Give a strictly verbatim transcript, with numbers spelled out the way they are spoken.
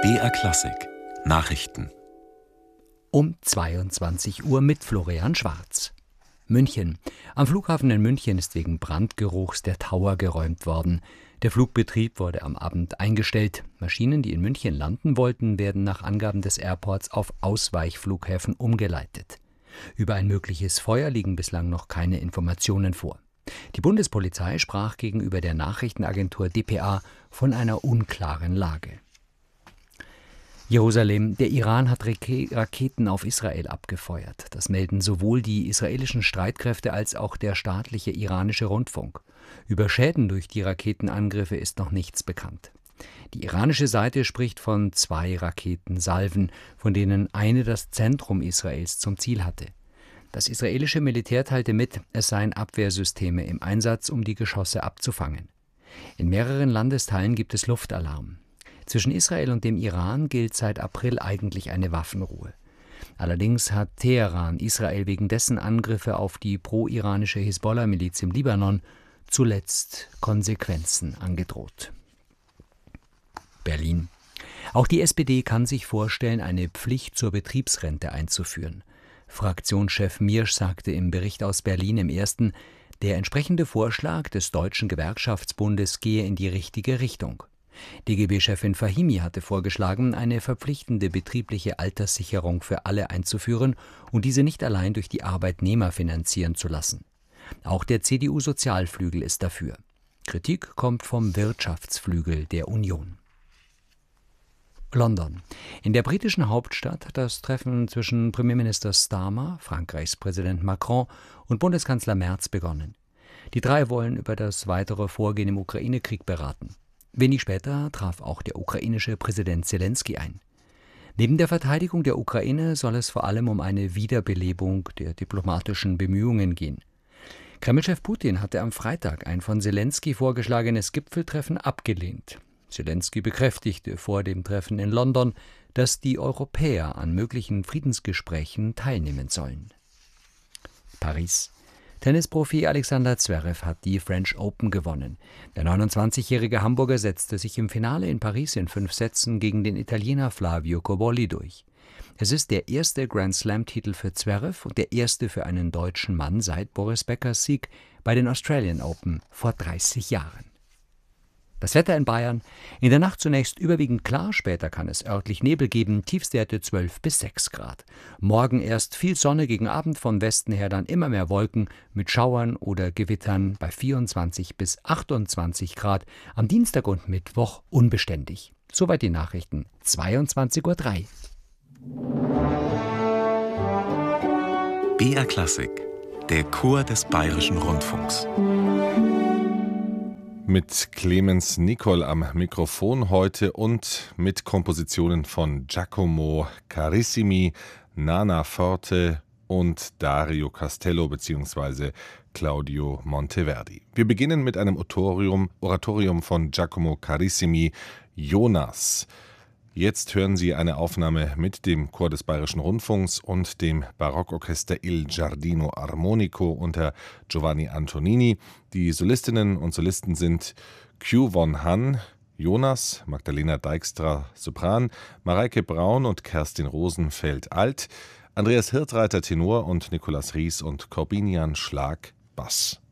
B R Klassik Nachrichten um zweiundzwanzig Uhr mit Florian Schwarz. München. Am Flughafen in München ist wegen Brandgeruchs der Tower geräumt worden. Der Flugbetrieb wurde am Abend eingestellt. Maschinen, die in München landen wollten, werden nach Angaben des Airports auf Ausweichflughäfen umgeleitet. Über ein mögliches Feuer liegen bislang noch keine Informationen vor. Die Bundespolizei sprach gegenüber der Nachrichtenagentur D P A von einer unklaren Lage. Jerusalem. Der Iran hat Raketen auf Israel abgefeuert. Das melden sowohl die israelischen Streitkräfte als auch der staatliche iranische Rundfunk. Über Schäden durch die Raketenangriffe ist noch nichts bekannt. Die iranische Seite spricht von zwei Raketensalven, von denen eine das Zentrum Israels zum Ziel hatte. Das israelische Militär teilte mit, es seien Abwehrsysteme im Einsatz, um die Geschosse abzufangen. In mehreren Landesteilen gibt es Luftalarm. Zwischen Israel und dem Iran gilt seit April eigentlich eine Waffenruhe. Allerdings hat Teheran Israel wegen dessen Angriffe auf die pro-iranische Hisbollah-Miliz im Libanon zuletzt Konsequenzen angedroht. Berlin. Auch die S P D kann sich vorstellen, eine Pflicht zur Betriebsrente einzuführen. Fraktionschef Miersch sagte im Bericht aus Berlin im Ersten, der entsprechende Vorschlag des Deutschen Gewerkschaftsbundes gehe in die richtige Richtung. D G B-Chefin Fahimi hatte vorgeschlagen, eine verpflichtende betriebliche Alterssicherung für alle einzuführen und diese nicht allein durch die Arbeitnehmer finanzieren zu lassen. Auch der C D U-Sozialflügel ist dafür. Kritik kommt vom Wirtschaftsflügel der Union. London. In der britischen Hauptstadt hat das Treffen zwischen Premierminister Starmer, Frankreichs Präsident Macron und Bundeskanzler Merz begonnen. Die drei wollen über das weitere Vorgehen im Ukraine-Krieg beraten. Wenig später traf auch der ukrainische Präsident Selenskyj ein. Neben der Verteidigung der Ukraine soll es vor allem um eine Wiederbelebung der diplomatischen Bemühungen gehen. Kremlchef Putin hatte am Freitag ein von Selenskyj vorgeschlagenes Gipfeltreffen abgelehnt. Selenskyj bekräftigte vor dem Treffen in London, dass die Europäer an möglichen Friedensgesprächen teilnehmen sollen. Paris. Tennisprofi Alexander Zverev hat die French Open gewonnen. Der neunundzwanzigjährige Hamburger setzte sich im Finale in Paris in fünf Sätzen gegen den Italiener Flavio Cobolli durch. Es ist der erste Grand-Slam-Titel für Zverev und der erste für einen deutschen Mann seit Boris Beckers Sieg bei den Australian Open vor dreißig Jahren. Das Wetter in Bayern. In der Nacht zunächst überwiegend klar, später kann es örtlich Nebel geben, Tiefstwerte zwölf bis sechs Grad. Morgen erst viel Sonne, gegen Abend von Westen her dann immer mehr Wolken mit Schauern oder Gewittern bei vierundzwanzig bis achtundzwanzig Grad. Am Dienstag und Mittwoch unbeständig. Soweit die Nachrichten. zweiundzwanzig Uhr drei. B R Klassik, der Chor des Bayerischen Rundfunks. Mit Clemens Nicol am Mikrofon heute und mit Kompositionen von Giacomo Carissimi, Nana Forte und Dario Castello bzw. Claudio Monteverdi. Wir beginnen mit einem Oratorium, Oratorium von Giacomo Carissimi, Jonas. Jetzt hören Sie eine Aufnahme mit dem Chor des Bayerischen Rundfunks und dem Barockorchester Il Giardino Armonico unter Giovanni Antonini. Die Solistinnen und Solisten sind Q von Han, Jonas, Magdalena Dijkstra, Sopran, Mareike Braun und Kerstin Rosenfeld, Alt, Andreas Hirtreiter, Tenor und Nikolaus Ries und Corbinian Schlag, Bass.